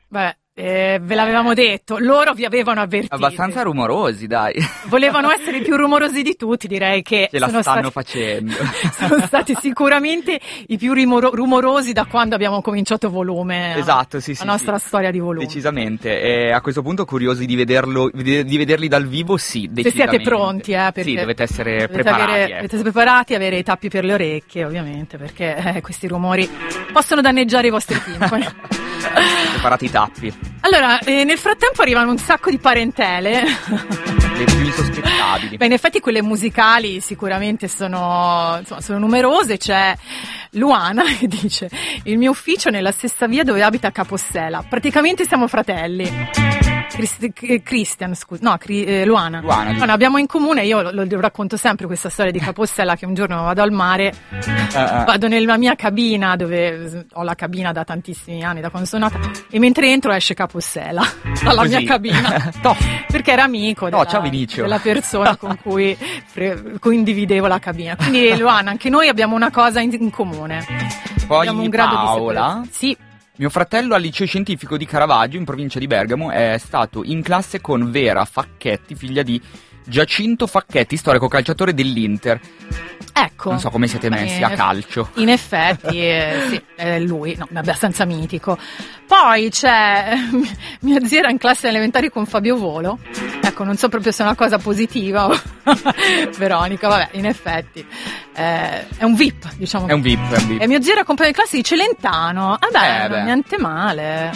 Beh, ve l'avevamo detto, loro vi avevano avvertito. Abbastanza rumorosi, dai. Volevano essere i più rumorosi di tutti, direi che Ce la stanno facendo. Sono stati sicuramente i più rumorosi da quando abbiamo cominciato Volume. Esatto, sì, la nostra storia di Volume. Decisamente. E a questo punto curiosi di vederli dal vivo, sì, decisamente. Se siete pronti, perché sì, dovete essere preparati. Dovete essere preparati, avere i tappi per le orecchie, ovviamente, perché questi rumori possono danneggiare i vostri timpani. Preparati i tappi. Allora, nel frattempo arrivano un sacco di parentele. Le più insospettabili. Beh, in effetti quelle musicali sicuramente sono numerose. C'è Luana che dice: il mio ufficio è nella stessa via dove abita Capostela. Praticamente siamo fratelli. Christian, scusa, no, Luana. Luana, abbiamo in comune, io lo racconto sempre questa storia di Capostela, che un giorno vado al mare, vado nella mia cabina, dove ho la cabina da tantissimi anni, da quando sono nata, e mentre entro esce Capostela dalla mia cabina. Perché era amico della persona con cui condividevo la cabina. Quindi Luana, anche noi abbiamo una cosa in comune. Poi abbiamo un grado Paola. Sì. Mio fratello al liceo scientifico di Caravaggio, in provincia di Bergamo, è stato in classe con Vera Facchetti, figlia di Giacinto Facchetti, storico calciatore dell'Inter. Ecco. Non so come siete messi a calcio. In effetti, sì, è lui, no, è abbastanza mitico. Poi c'è mia zia era in classe elementari con Fabio Volo. Ecco, non so proprio se è una cosa positiva. Veronica, vabbè, in effetti è un VIP, diciamo. È un VIP. E mio zio era compagno di classe di Celentano. Vabbè, niente male.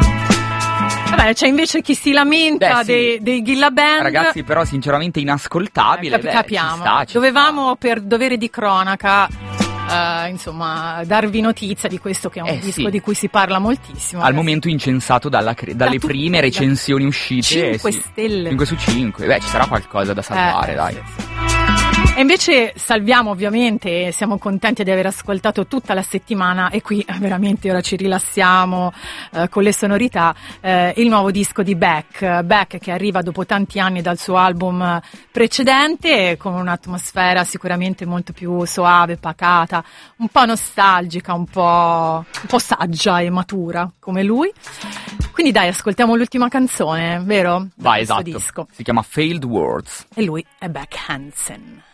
Vabbè, c'è invece chi si lamenta dei Ghilla Band. Ragazzi, però sinceramente inascoltabile. Capiamo. Ci sta. Dovevamo, per dovere di cronaca, insomma, darvi notizia di questo, che è un disco di cui si parla moltissimo. Al momento incensato dalle prime recensioni uscite. 5 stelle. 5 su 5. Beh, ci sarà qualcosa da salvare, dai. Sì. E invece salviamo, ovviamente, siamo contenti di aver ascoltato tutta la settimana, e qui veramente ora ci rilassiamo con le sonorità, il nuovo disco di Beck, che arriva dopo tanti anni dal suo album precedente, con un'atmosfera sicuramente molto più soave, pacata, un po' nostalgica, un po' saggia e matura come lui. Quindi dai, ascoltiamo l'ultima canzone, vero? Vai, esatto. Disco. Si chiama Failed Words. E lui è Beck Hansen.